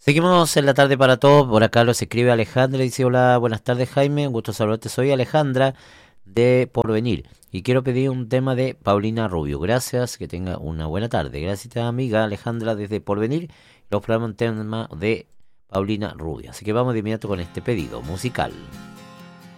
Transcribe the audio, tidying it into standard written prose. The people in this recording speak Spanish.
Seguimos en la tarde para todos. Por acá los escribe Alejandra y dice: hola, buenas tardes Jaime, un gusto saludarte. Soy Alejandra de Porvenir y quiero pedir un tema de Paulina Rubio. Gracias, que tenga una buena tarde. Gracias, amiga Alejandra desde Porvenir. Los programas un tema de Paulina Rubio. Así que vamos de inmediato con este pedido musical.